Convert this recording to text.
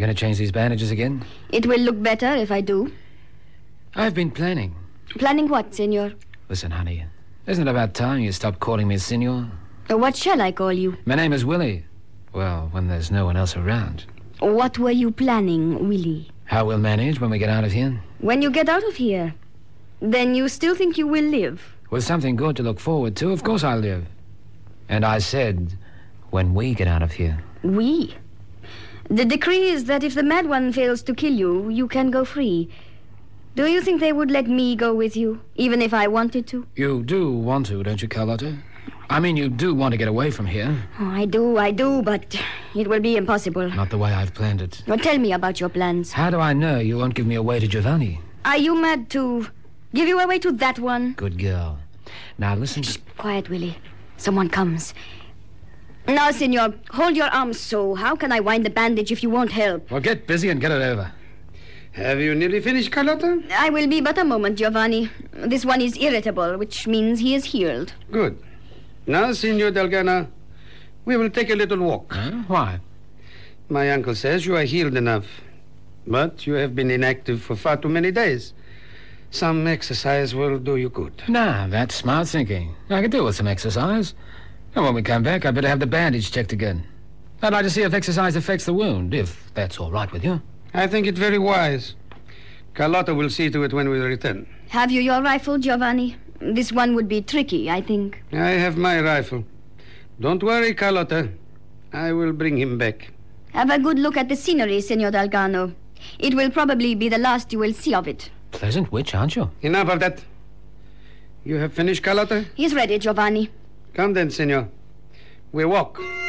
going to change these bandages again? It will look better if I do. I've been planning. Planning what, senor? Listen, honey, isn't it about time you stopped calling me senor? What shall I call you? My name is Willie. Well, when there's no one else around. What were you planning, Willie? How we'll manage when we get out of here? When you get out of here, then you still think you will live? With something good to look forward to, of course I'll live. And I said, when we get out of here. We? The decree is that if the Mad One fails to kill you, you can go free. Do you think they would let me go with you, even if I wanted to? You do want to, don't you, Carlotta? I mean, you do want to get away from here. Oh, I do, but it will be impossible. Not the way I've planned it. Well, tell me about your plans. How do I know you won't give me away to Giovanni? Are you mad to give you away to that one? Good girl. Now listen to... Shh, quiet, Willie. Someone comes. Now, senor, hold your arms so. How can I wind the bandage if you won't help? Well, get busy and get it over. Have you nearly finished, Carlotta? I will be but a moment, Giovanni. This one is irritable, which means he is healed. Good. Now, Signor Delgado, we will take a little walk. Huh? Why? My uncle says you are healed enough. But you have been inactive for far too many days. Some exercise will do you good. Nah, that's smart thinking. I could do with some exercise. And when we come back, I better have the bandage checked again. I'd like to see if exercise affects the wound, if that's all right with you. I think it very wise. Carlotta will see to it when we return. Have you your rifle, Giovanni? This one would be tricky, I think. I have my rifle. Don't worry, Carlotta. I will bring him back. Have a good look at the scenery, Senor Delgado. It will probably be the last you will see of it. Pleasant witch, aren't you? Enough of that. You have finished, Carlotta? He's ready, Giovanni. Come then, senor. We walk.